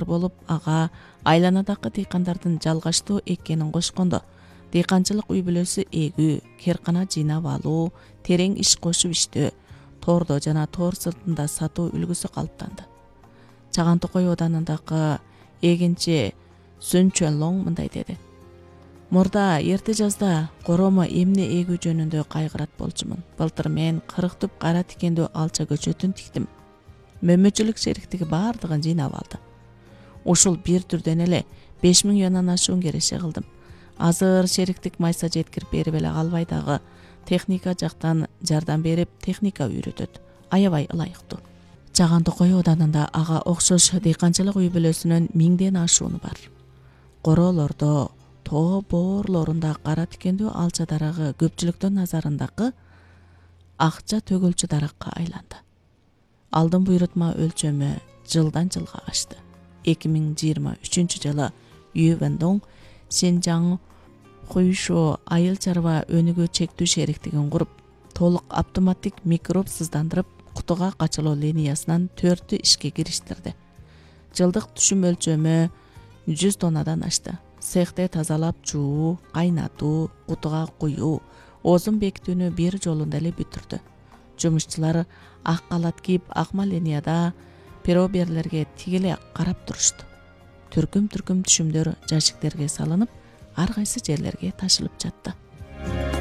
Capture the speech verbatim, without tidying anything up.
болуп, ага айланадагы дыйкандардын жалгаштуу эккенин кошкондо дыйканчылык үй бүлөсү эгүү, керкана жыйнап алуу, терең иш кошуп иштөө, тоордо жана тоор сыртында сатуу үлгүсү калыптанды. Чаган Токой Оданындагы эгинчи Сүн Чөнлоң мындай деди: Мурда эрте жазда коромо эмне эгүү жөнүндө кайгырат болчумун. Былтыр мен кырк түп кара тикендүү алча көчөтүн тиктим. Мөмөчүлүк шериктиги баардыгын жыйнап алды. Ушул бир түрдөн эле беш миң юаннан ашуун кереше кылдым. Азыр шериктик майса жеткирип берип эле калбай дагы техника жактан жардам берип, техника үйрөтөт. Аябай ылайыктуу. Чаган Токой Оданында ага окшош дыйканчылык үй бүлөсүнөн миңден ашууну бар. Короолордо, тоо боорлорунда кара тикендүү алча дарагы көпчүлүктүн назарындагы акча төгүлчү даракка айланды. Алдын буйрутма өлчөмү жылдан жылга ашты. эки миң жыйырма үчүнчү жылы Ювендон Синжаң Хуйшо айыл чарба өнүгүү чектүү шериктигин куруп, толук автоматтик микроб сыздандырып, кутуга качылуу линиясынан төртү ишке кириштирди. Жылдык түшүм өлчөмү жүз тоннадан ашты. Цехте тазалап жуу, кайнатуу, кутуга куюу, оозун бекитүүнү бир жолунда эле бүтүрдү. Жумушчулар ак калат кийип, акма линияда пироберлерге тигиле карап турушту. Түркүм-түркүм түшүмдөр жашиктерге салынып, ар кайсы жерлерге ташылып жатты.